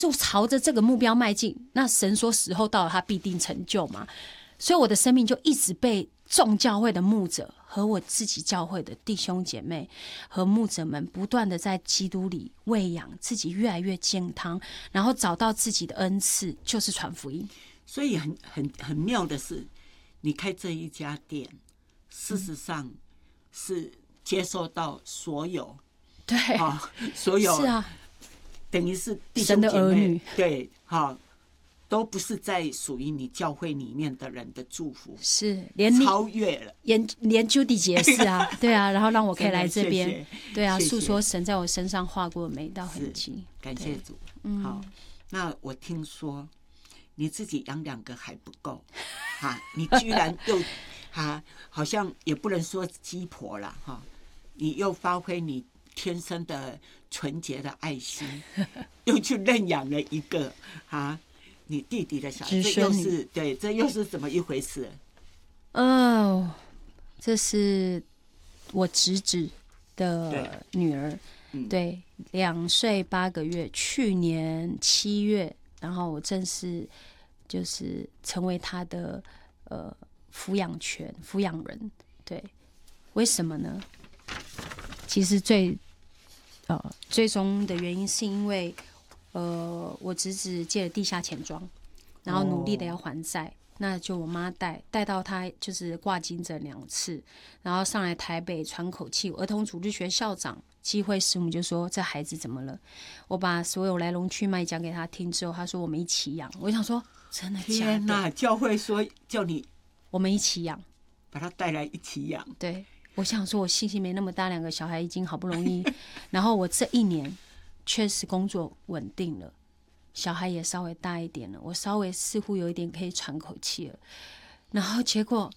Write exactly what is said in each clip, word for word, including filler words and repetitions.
就朝着这个目标迈进。那神说时候到了，他必定成就嘛。所以我的生命就一直被众教会的牧者和我自己教会的弟兄姐妹和牧者们不断的在基督里喂养自己，越来越健康，然后找到自己的恩赐，就是传福音。 所以很很很妙的是，你开这一家店，事实上是接受到所有， 对， 哦、所有是啊， 等于是弟兄姐妹， 神的儿女， 对，哈、哦，都不是在属于你教会里面的人的祝福， 是连你超越了， 连连 Judy 姐是啊，对啊，然后让我可以来这边， 谢谢对啊， 谢谢诉说神在我身上画过的每一道痕迹， 感谢主。嗯，好，那我听说你自己养两个还不够，哈，你居然又哈，好像也不能说鸡婆了哈，你又发挥你天生的纯洁的爱心，又去认养了一个哈。你弟弟的小孩，这又是对，这又是怎么一回事？ 哦，这是我侄子的女儿， 嗯、 对，两岁八个月，去年七月，然后我正式就是成为她的呃抚养权抚养人。对，为什么呢？其实最呃最终的原因是因为。呃，我侄子借了地下钱庄，然后努力的要还债，哦、那就我妈带带到他就是挂金诊两次，然后上来台北喘口气。儿童主日学校长机会师母就说：“这孩子怎么了？”我把所有来龙去脉讲给他听之后，他说：“我们一起养。”我想说：“真的假的？” 天哪！教会说叫你我们一起养， 把他带来一起养。 对，我想说，我信心没那么大，两个小孩已经好不容易，然后我这一年。确实工作稳定了，小孩也稍微大一点了，我稍微似乎有一点可以喘口气了。然后结果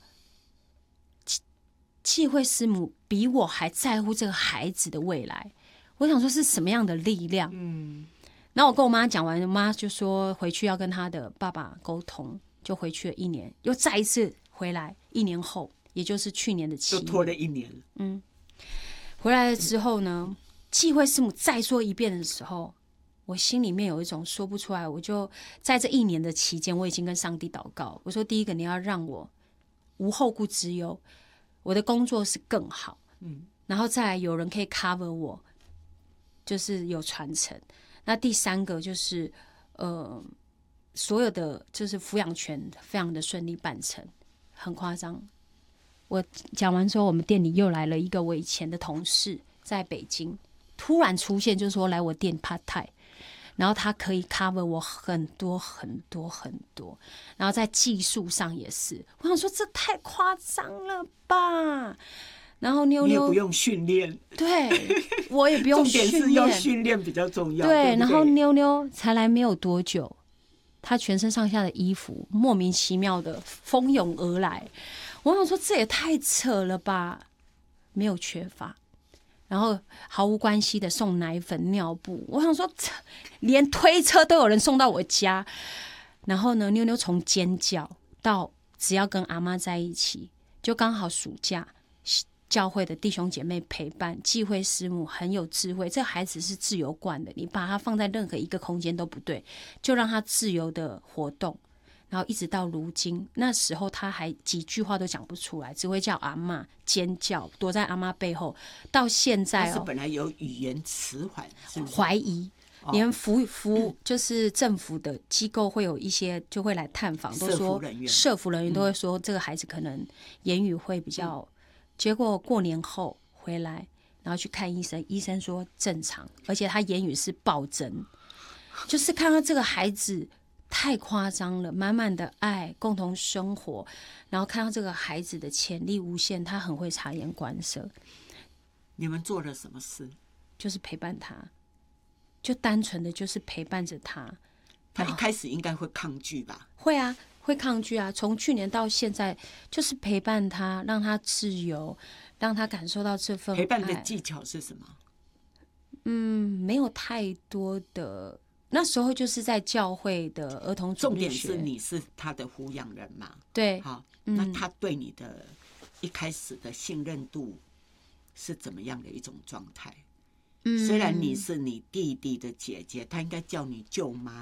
契会师母比我还在乎这个孩子的未来，我想说是什么样的力量？嗯，然后我跟我妈讲完，我妈就说回去要跟她的爸爸沟通，就回去了一年，又再一次回来，一年后，也就是去年的七月， 就拖了一年了。 嗯，回来了之后呢？契会师母再说一遍的时候，我心里面有一种说不出来。我就在这一年的期间，我已经跟上帝祷告，我说：第一个，你要让我无后顾之忧，我的工作是更好，嗯，然后再来有人可以 cover 我，就是有传承。那第三个就是呃，所有的就是抚养权非常的顺利办成，很夸张。我讲完之后，我们店里又来了一个我以前的同事，在北京。突然出现，就是说来我店 part time， 然后他可以 cover 我很多很多很多，然后在技术上也是，我想说这太夸张了吧。然后妞妞你也不用训练， 对我也不用训练， 重点是要训练比较重要。 对, 对, 对， 然后妞妞才来没有多久，她全身上下的衣服莫名其妙的蜂拥而来，我想说这也太扯了吧，没有缺乏。然后毫无关系的送奶粉、尿布，我想说，连推车都有人送到我家。然后呢，妞妞从尖叫到只要跟阿妈在一起，就刚好暑假，教会的弟兄姐妹陪伴，忌讳师母很有智慧。这孩子是自由惯的，你把他放在任何一个空间都不对，就让他自由的活动。然后一直到如今，那时候他还几句话都讲不出来，只会叫阿嬷，尖叫，躲在阿嬷背后。到现在、哦、 他是本来有语言迟缓， 怀疑，连服服就是政府的机构会有一些就会来探访，都说社服人员都会说这个孩子可能言语会比较。嗯、结果过年后回来，然后去看医生，医生说正常，而且他言语是暴增，就是看到这个孩子。太夸张了，满满的爱，共同生活，然后看到这个孩子的潜力无限，他很会察言观色。 你们做了什么事？ 就是陪伴他，就单纯的就是陪伴着他。 他一开始应该会抗拒吧？ 会啊，会抗拒啊。从去年到现在，就是陪伴他，让他自由，让他感受到这份爱。 陪伴的技巧是什么？ 嗯，没有太多的。那时候就是在教会的儿童主日学，重点是你是他的抚养人嘛？ 对， 好，嗯、那他对你的一开始的信任度是怎么样的一种状态？嗯，虽然你是你弟弟的姐姐，他应该叫你舅妈